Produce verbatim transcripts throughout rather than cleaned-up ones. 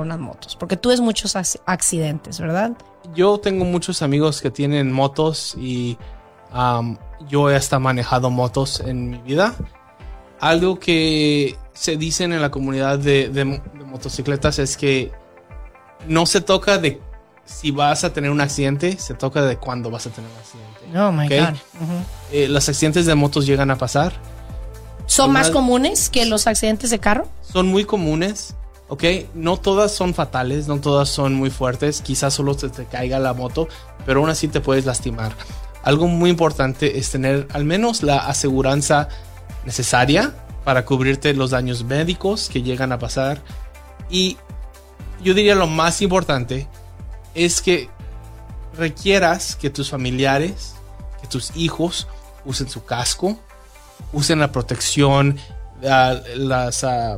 unas motos? Porque tú ves muchos accidentes, ¿verdad? Yo tengo muchos amigos que tienen motos y um, yo he hasta manejado motos en mi vida. Algo que se dice en la comunidad de, de, de motocicletas es que no se toca de si vas a tener un accidente, se toca de cuándo vas a tener un accidente. Oh my ¿Okay? God. Uh-huh. Eh, los accidentes de motos llegan a pasar. ¿Son Una, más comunes que los accidentes de carro? Son muy comunes, ¿ok? No todas son fatales, no todas son muy fuertes. Quizás solo se te caiga la moto, pero aún así te puedes lastimar. Algo muy importante es tener al menos la aseguranza necesaria para cubrirte los daños médicos que llegan a pasar. Y yo diría lo más importante es que requieras que tus familiares, que tus hijos usen su casco, usen la protección, la, las, uh,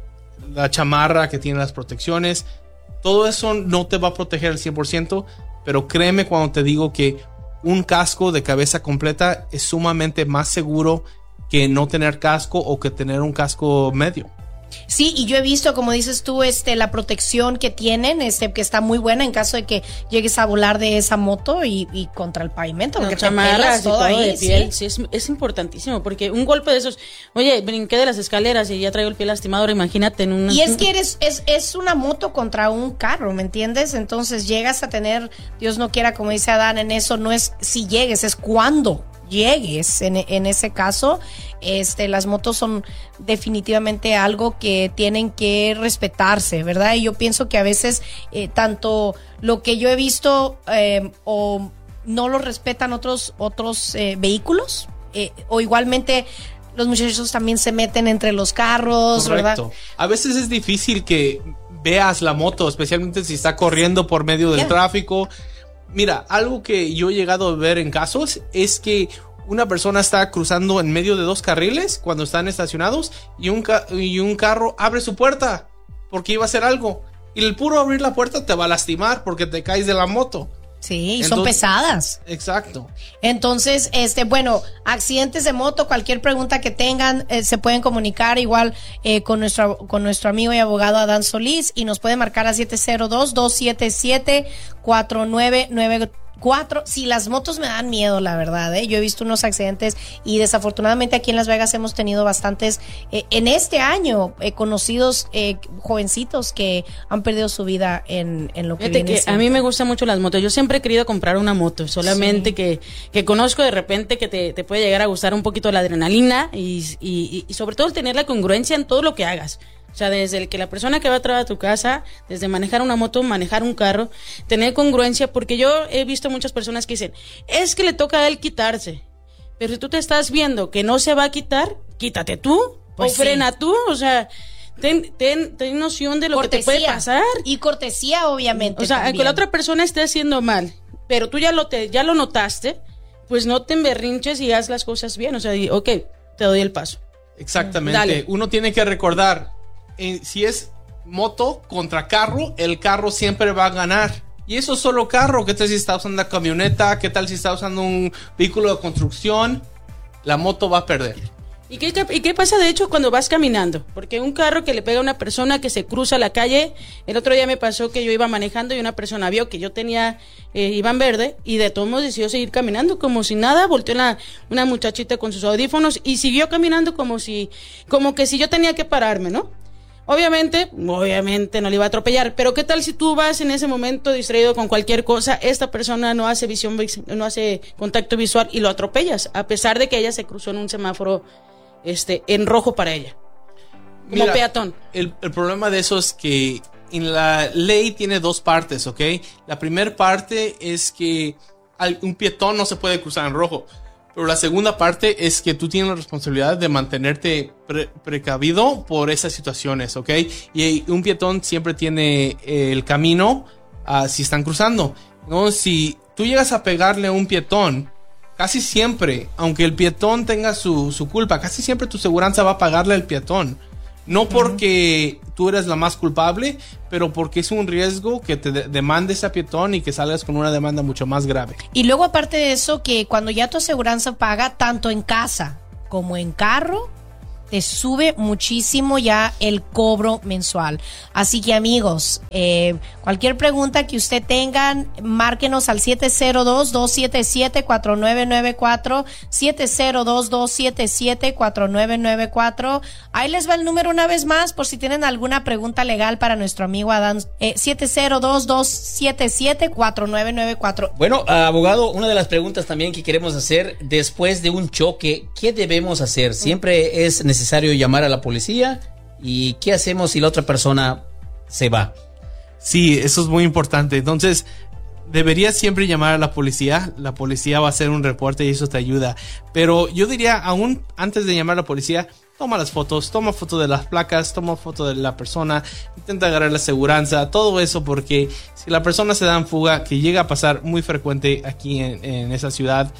la chamarra que tiene las protecciones. Todo eso no te va a proteger al cien por ciento, pero créeme cuando te digo que un casco de cabeza completa es sumamente más seguro que no tener casco o que tener un casco medio. Sí, y yo he visto, como dices tú, este, la protección que tienen, este, que está muy buena en caso de que llegues a volar de esa moto y, y contra el pavimento, porque no, chamarras todo, y todo ahí, de piel, sí, sí es, es importantísimo, porque un golpe de esos, oye, brinqué de las escaleras y ya traigo el pie lastimado, ahora imagínate en una... Y es que eres, es, es una moto contra un carro, ¿me entiendes? Entonces llegas a tener, Dios no quiera, como dice Adán, en eso no es si llegues, es cuando llegues. En, en ese caso, este, las motos son definitivamente algo que tienen que respetarse, ¿verdad? Y yo pienso que a veces eh, tanto lo que yo he visto eh, o no lo respetan otros, otros eh, vehículos eh, o igualmente los muchachos también se meten entre los carros, correcto, ¿verdad? A veces es difícil que veas la moto, especialmente si está corriendo por medio del yeah. tráfico. Mira, algo que yo he llegado a ver en casos es que una persona está cruzando en medio de dos carriles cuando están estacionados y un, ca- y un carro abre su puerta porque iba a hacer algo. Y el puro abrir la puerta te va a lastimar porque te caes de la moto. Sí, Entonces, son pesadas. Exacto. Entonces, este, bueno, accidentes de moto, cualquier pregunta que tengan, eh, se pueden comunicar igual eh, con nuestro con nuestro amigo y abogado Adán Solís y nos puede marcar a siete cero dos, dos siete siete, cuatro nueve nueve cuatro. Si las motos me dan miedo, la verdad, ¿eh? Yo he visto unos accidentes y desafortunadamente aquí en Las Vegas hemos tenido bastantes, eh, en este año, eh, conocidos eh, jovencitos que han perdido su vida en, en lo que Fíjate viene que siendo. A mí me gustan mucho las motos. Yo siempre he querido comprar una moto, solamente sí. que, que conozco de repente que te, te puede llegar a gustar un poquito la adrenalina y, y, y sobre todo el tener la congruencia en todo lo que hagas. O sea, desde el que la persona que va a traer a tu casa, desde manejar una moto, manejar un carro, tener congruencia, porque yo he visto muchas personas que dicen, es que le toca a él quitarse, pero si tú te estás viendo que no se va a quitar, quítate tú, pues o sí. frena tú, o sea, ten, ten, ten noción de lo cortesía. Que te puede pasar. Y cortesía, obviamente. O sea, también. Que la otra persona esté haciendo mal, pero tú ya lo, te, ya lo notaste, pues no te emberrinches y haz las cosas bien, o sea, di, ok, te doy el paso. Exactamente, Dale. Uno tiene que recordar, Eh, si es moto contra carro, el carro siempre va a ganar. Y eso es solo carro. ¿Qué tal si está usando una camioneta? ¿Qué tal si está usando un vehículo de construcción? La moto va a perder. ¿Y qué, ¿Y qué pasa de hecho cuando vas caminando? Porque un carro que le pega a una persona que se cruza la calle, el otro día me pasó que yo iba manejando y una persona vio que yo tenía, eh, iba en verde y de todos modos decidió seguir caminando como si nada, volteó una, una muchachita con sus audífonos y siguió caminando como si, como que si yo tenía que pararme, ¿no? Obviamente, obviamente no le iba a atropellar, pero ¿qué tal si tú vas en ese momento distraído con cualquier cosa? Esta persona no hace visión, no hace contacto visual y lo atropellas, a pesar de que ella se cruzó en un semáforo este, en rojo para ella, como Mira, peatón. El, el problema de eso es que en la ley tiene dos partes, ¿ok? La primera parte es que un peatón no se puede cruzar en rojo. Pero la segunda parte es que tú tienes la responsabilidad de mantenerte pre- precavido por esas situaciones, ¿ok? Y un peatón siempre tiene el camino uh, si están cruzando, ¿no? Si tú llegas a pegarle a un peatón, casi siempre, aunque el peatón tenga su, su culpa, casi siempre tu seguranza va a pagarle al peatón. No porque uh-huh. tú eres la más culpable, pero porque es un riesgo que te de- demandes a peatón y que salgas con una demanda mucho más grave. Y luego aparte de eso, que cuando ya tu aseguranza paga tanto en casa como en carro, te sube muchísimo ya el cobro mensual. Así que amigos, eh, cualquier pregunta que usted tengan, márquenos al siete cero dos, dos siete siete, cuatro nueve nueve cuatro, siete cero dos, dos siete siete, cuatro nueve nueve cuatro. Ahí les va el número una vez más por si tienen alguna pregunta legal para nuestro amigo Adán, eh, siete cero dos, dos siete siete, cuatro nueve nueve cuatro. Bueno, abogado, una de las preguntas también que queremos hacer, después de un choque, ¿qué debemos hacer? ¿Siempre es necesario llamar a la policía? ¿Y qué hacemos si la otra persona se va? Sí, eso es muy importante. Entonces, deberías siempre llamar a la policía. La policía va a hacer un reporte y eso te ayuda. Pero yo diría, aún antes de llamar a la policía, toma las fotos, toma foto de las placas, toma foto de la persona, intenta agarrar la aseguranza, todo eso, porque si la persona se da en fuga, que llega a pasar muy frecuente aquí en, en esa ciudad,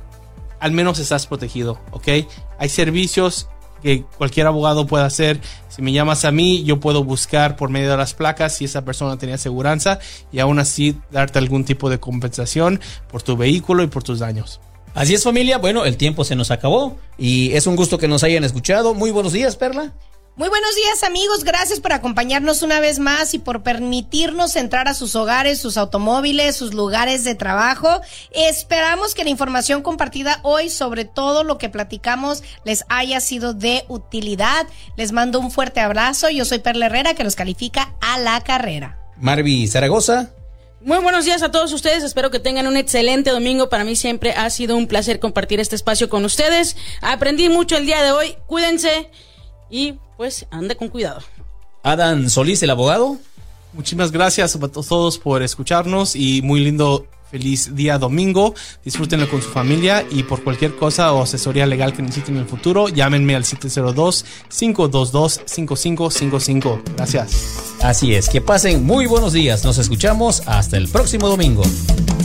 al menos estás protegido, ¿ok? Hay servicios que cualquier abogado puede hacer. Si me llamas a mí, yo puedo buscar por medio de las placas si esa persona tenía aseguranza y aún así darte algún tipo de compensación por tu vehículo y por tus daños. Así es, familia. Bueno, el tiempo se nos acabó y es un gusto que nos hayan escuchado. Muy buenos días, Perla. Muy buenos días, amigos. Gracias por acompañarnos una vez más y por permitirnos entrar a sus hogares, sus automóviles, sus lugares de trabajo. Esperamos que la información compartida hoy, sobre todo lo que platicamos, les haya sido de utilidad. Les mando un fuerte abrazo. Yo soy Perla Herrera, que los califica a la carrera. Marvi Zaragoza. Muy buenos días a todos ustedes, espero que tengan un excelente domingo. Para mí siempre ha sido un placer compartir este espacio con ustedes. Aprendí mucho el día de hoy, cuídense y pues ande con cuidado. Adán Solís, el abogado. Muchísimas gracias a todos por escucharnos y muy lindo, feliz día domingo. Disfrútenlo con su familia y por cualquier cosa o asesoría legal que necesiten en el futuro, llámenme al siete cero dos, cinco dos dos, cinco cinco cinco cinco. Gracias. Así es, que pasen muy buenos días. Nos escuchamos hasta el próximo domingo.